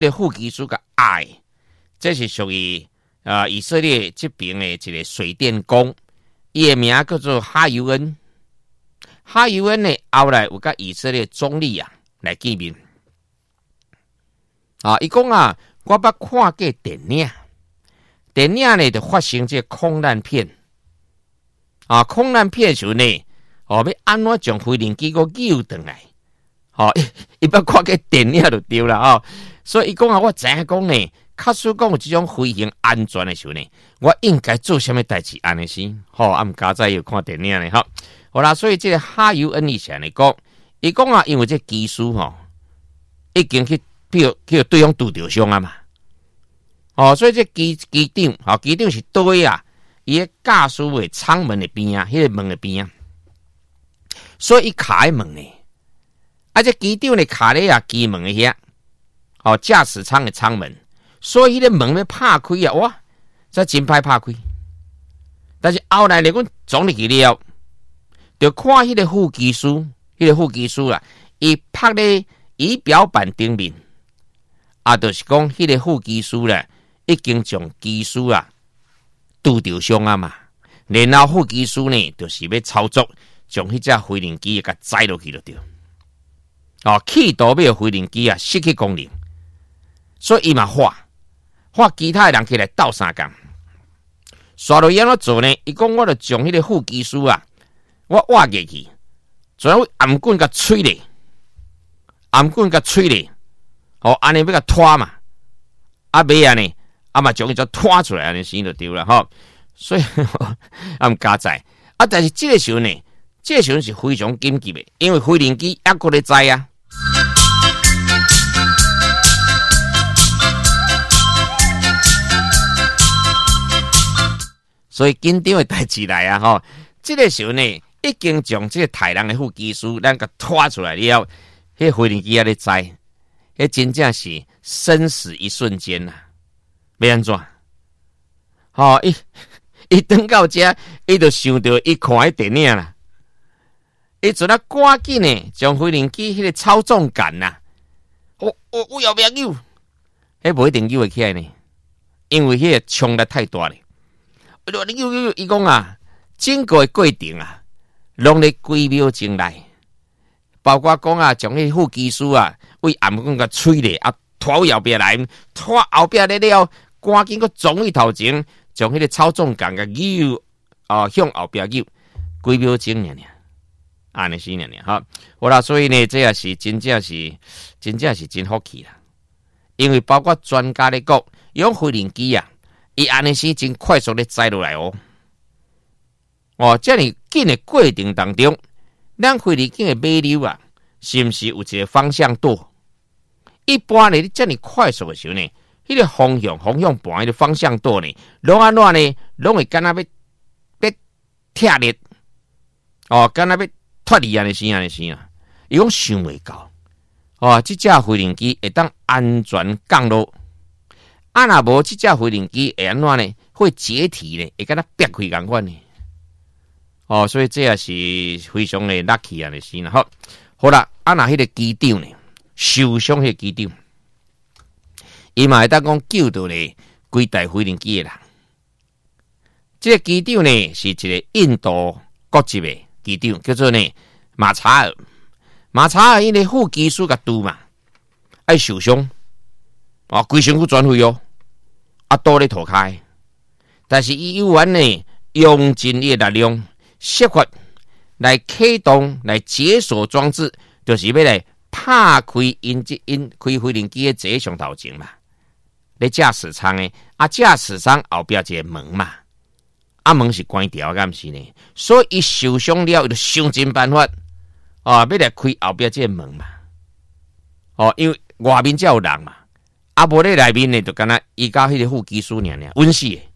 的副机师甲爱，这是属于以色列这边的一个水电工，伊的名叫做哈尤恩。哈尤恩呢，后来有甲以色列总理来见面。伊讲我捌看过电影，电影呢就发生这空难片。空难片的时候呢，要安怎将飞行机给救回来？伊捌看过电影就对了所以伊讲我知影讲呢，假使讲有这种飞行安全的时候呢，我应该做什么代志安尼先？毋加再有看电影呢好啦，所以这个哈尤恩以前来讲，伊讲因为这技术已经去对方拄着伤嘛。所以这机长是对伊个驾驶的舱门的边迄个门的边所以伊卡在门呢。这机长呢卡在机门的遐，驾驶舱的舱门，所以迄个门要拍开哇，这真歹拍开。但是后来呢，阮总入去了，就看迄个副机师，伊拍咧仪表板顶面，就是讲迄个副机师咧，已经将机师拄着伤嘛，然后副机师呢，就是要操作，将迄只飞行机给载落去就对。企图要飞行机失去功能，所以伊嘛画其他的人起来斗相共。刷落安怎做呢？伊讲我就将迄个副机师我挖下去，然后颔棍甲吹咧，安尼要甲拖嘛，尾呢，嘛将伊就拖出来，安尼先就对了所以毋加载但是这个时候呢，是非常紧急的，因为飞行机还搁咧载所以紧张的代志来这个时候呢，已经将这个太人的副机师咱给拖出来了，迄飞行机咧载，迄真正是生死一瞬间要安怎？伊等到这，伊就想到伊看迄电影啦，伊做赶紧呢，将飞行机迄个操纵杆我要不要救？无一定救会起来呢，因为迄个冲力太大了。你救，伊讲整个过程拢咧几秒钟内，包括讲将迄副机师为颔棍甲吹咧拖后壁来，拖后壁了，赶紧个撞去头前，将迄个操纵杆甲扭向后壁扭，几秒钟尔，安尼是尔好啦，所以呢，这也是真正是真福气啦，因为包括专家咧讲，用飞行机伊安尼是真快速咧载落来这么紧的过程当中，咱飞行机的尾流是不是有一个方向舵？一般呢，你这么快速的时候呢，迄个方向盘迄个方向舵呢，拢安怎呢？拢会敢若要拆裂敢若要脱离安尼是。伊讲想袂到这架飞行机会当安全降落。若无这架飞行机会安怎呢？会解体呢？会敢若裂开共款呢？所以这也是非常的 lucky 的事啦。好啦，若迄个机长呢受伤，迄个机长，伊嘛会当讲救到咧几台飞行机的人。这个机长呢是一个印度国籍的机长，叫做呢马查尔。马查尔因为副机师甲拄嘛，爱受伤规身躯转废倒咧涂骹，但是伊有缘呢用尽伊的力量，设法来启动来解锁装置，就是要来拍开因开飞行机的座上头前嘛，咧驾驶舱的驾驶舱后壁一个门嘛，门是关掉敢是呢？所以伊受伤了，伊就想尽办法要来开后壁这个门嘛。因为外面才有人嘛，无咧内面呢，就敢若伊甲迄个副机师尔稳死的。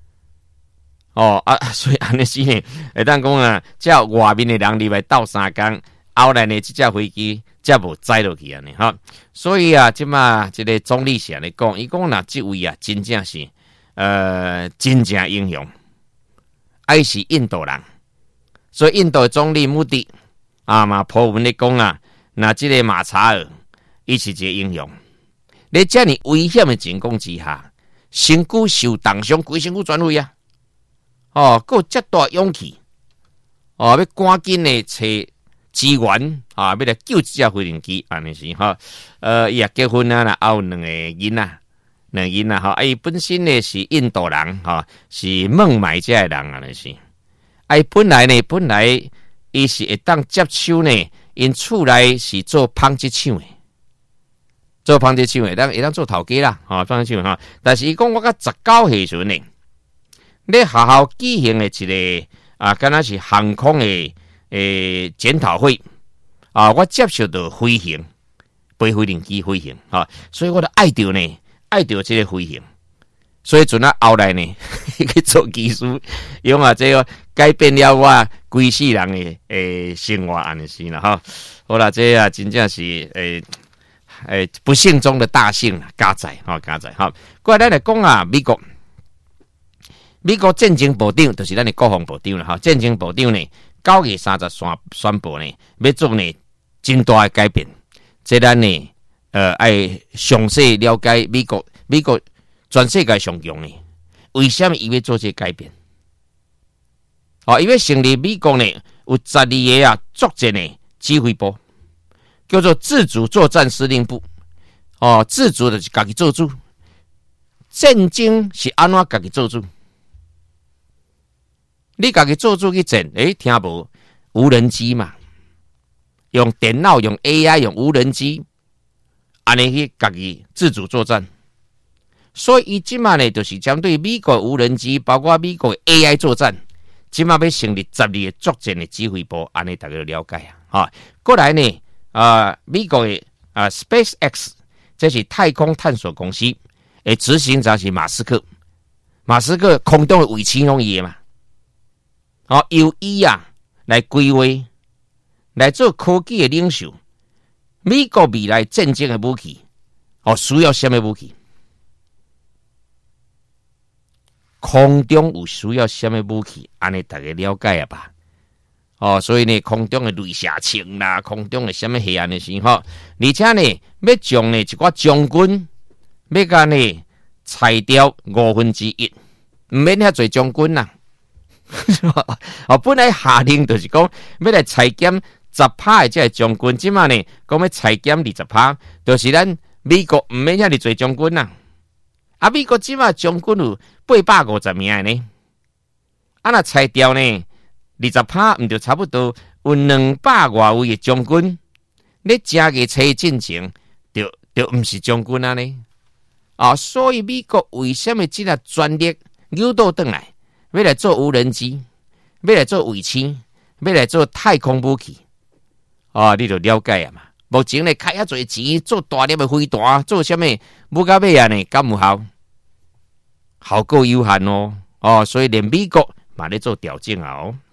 所以安尼是呢，会当讲只外面的人入来斗相共，后来呢，这架飞机才无载落去安尼所以即马这个总理是安尼讲，伊讲这位真正是真正英雄，是印度人，所以印度的总理目的嘛，普文咧讲这个马查尔伊是一个英雄， 咧遮尔危险的情况之下，身躯受重伤，规身躯转位啊！哦，佫有遮大勇气，哦，要赶紧的找资源啊，要来救这架飞行机，安尼是哈。伊也结婚啊，还有两个囡仔哈。伊本身呢是印度人哈，是孟买遮的人安尼是。伊本来伊是会当接手呢，因厝内是做纺织厂的。做纺织厂会当做头家啦，哈，纺织厂哈。但是伊讲我到19岁时阵呢，咧学校举行的一个敢若是航空的检讨会啊，我接受到飞行，飞飞行机飞行哈，所以我就爱着这个飞行，所以阵后来呢去做技师，用这个改变了我规世人的生活安尼是啦哈。好啦，这真正是不幸中的大幸啦，加载哈。过来咱来讲啊，美国战争部长就是咱的国防部长啦哈。战争部长呢，9月30宣布呢，要做呢真大的改变。这咱呢，爱详细了解美国全世界上强呢，为什么伊要做这改变？哦，因为成立美国呢有12个作战的指挥部。叫做自主作战司令部，哦，自主的是家己做主，战争是安怎家己做主？你家己做主去战，听无无人机嘛？用电脑、用 AI、用无人机，安尼去家己自主作战。所以伊即马呢，就是针对美国无人机，包括美国 AI 作战，即马要成立12个作战的指挥部，安尼大家了解啊。哈，过来呢？美国的SpaceX， 这是太空探索公司，执行长是马斯克。马斯克空中的卫星拢伊嘛，由伊来规划，来做科技的领袖。美国未来战争的武器，需要什么武器？空中有需要什么武器？安尼大家了解啊吧？所以呢，空中的雷射枪啦，空中的什么黑暗的时候，而且呢，要将呢一寡将军，要甲呢裁掉1/5，唔免遐侪将军啦。本来下令就是讲要来裁减10%的这将军，即马呢讲要裁减20%，就是咱美国唔免遐尼侪将军啦。美国即马将军有850名呢，若裁掉呢？20%唔就差不多有200多位的将军，你加个车进前，就唔是将军啊呢？所以美国为什么这个专力诱导回来，要来做无人机，要来做卫星，要来做太空武器？你就了解啊嘛。目前呢开遐侪钱做大粒的飞弹，做什么？不到尾呢，敢有效果有限哦。所以连美国嘛咧做调整啊。